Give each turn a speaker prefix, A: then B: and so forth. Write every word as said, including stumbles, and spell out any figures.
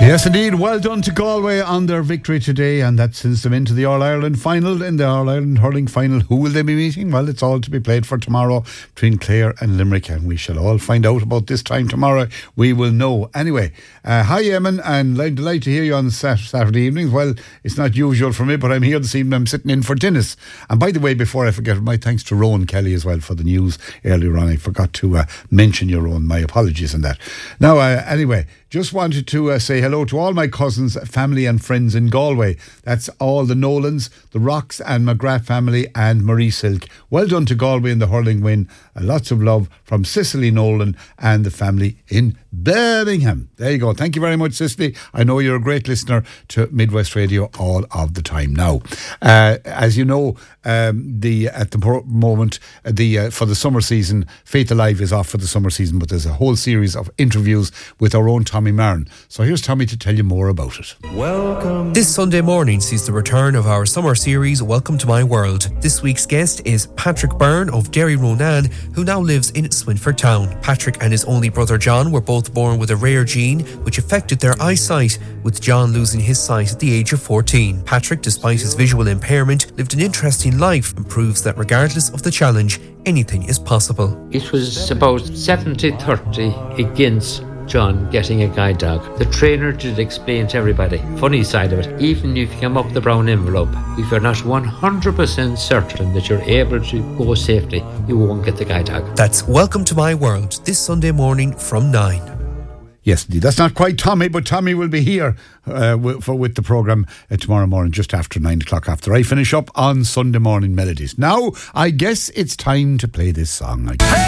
A: Yes, indeed. Well done to Galway on their victory today, and that sends them into the All-Ireland final. In the All-Ireland hurling final, who will they be meeting? Well, it's all to be played for tomorrow between Clare and Limerick, and we shall all find out about this time tomorrow. We will know. Anyway, uh, hi Eamon, and I'm delighted to hear you on Sat- Saturday evenings. Well, it's not usual for me, but I'm here this evening. I'm sitting in for Dennis. And by the way, before I forget, my thanks to Rowan Kelly as well for the news earlier on. I forgot to uh, mention your own. My apologies on that. Now, uh, anyway, just wanted to uh, say hello to all my cousins, family and friends in Galway. That's all the Nolans, the Rocks and McGrath family and Marie Silk. Well done to Galway in the hurling win. And lots of love from Cicely Nolan and the family in Birmingham. There you go. Thank you very much, Cicely. I know you're a great listener to Midwest Radio all of the time now. Uh, as you know, um, the at the moment, the uh, for the summer season, Faith Alive is off for the summer season, but there's a whole series of interviews with our own Tommy Martin. So here's Tommy to tell you more about it.
B: Welcome. This Sunday morning sees the return of our summer series, Welcome to My World. This week's guest is Patrick Byrne of Derry Ronan, who now lives in Swinford Town. Patrick and his only brother John were both born with a rare gene which affected their eyesight, with John losing his sight at the age of fourteen. Patrick, despite his visual impairment, lived an interesting life and proves that regardless of the challenge, anything is possible.
C: It was about seventy thirty against John getting a guide dog. The trainer did explain to everybody, funny side of it, even if you come up the brown envelope, if you're not one hundred percent certain that you're able to go safely, you won't get the guide dog.
B: That's Welcome to My World, this Sunday morning from nine.
A: Yes, indeed. That's not quite Tommy, but Tommy will be here uh, with, for, with the programme uh, tomorrow morning, just after nine o'clock, after I finish up on Sunday Morning Melodies. Now, I guess it's time to play this song.